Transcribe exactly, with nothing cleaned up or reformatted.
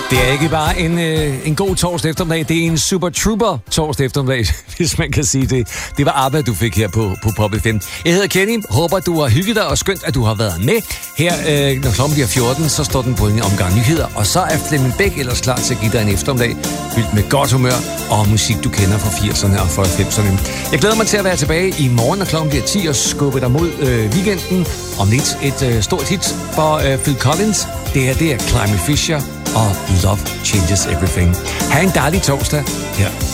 Det er ikke bare en, øh, en god torsdag eftermiddag, det er en super trooper torsdag eftermiddag, hvis man kan sige det. Det var ABBA, du fik her på, på Pop F M. Jeg hedder Kenny, håber du har hygget dig, og skønt, at du har været med. Her, øh, når klokken bliver fjorten, så står den på en omgang nyheder, og så er Flemming Bæk ellers klar til at give dig en eftermiddag, fyldt med godt humør og musik, du kender fra firserne og fra halvfemserne. Jeg glæder mig til at være tilbage i morgen, når klokken bliver ti, og skubbe dig mod øh, weekenden. Om lidt et øh, stort hit for øh, Phil Collins. Det her, det er Climate Fisher og Love Changes Everything. Ha' en dejlig torsdag her